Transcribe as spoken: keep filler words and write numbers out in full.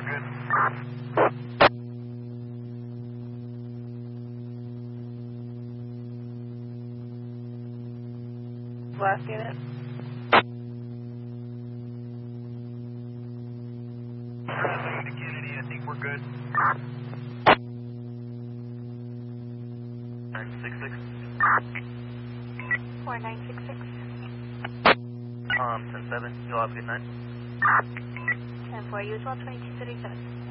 we're good. Last unit. Traffic to Kennedy, I think we're good. nine six six. four nine six six. Um, ten seven, you'll have a good night. ten four, usual twenty-two thirty-seven.